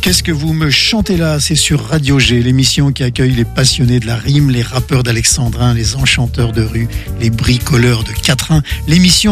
Qu'est-ce que vous me chantez là? C'est sur Radio G, l'émission qui accueille les passionnés de la rime, les rappeurs d'Alexandrin, les enchanteurs de rue, les bricoleurs de quatrain. L'émission